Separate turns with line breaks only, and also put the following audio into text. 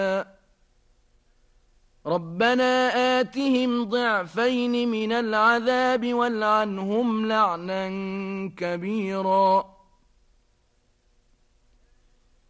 ربنا آتهم ضعفين من العذاب والعنهم لعنا كبيرا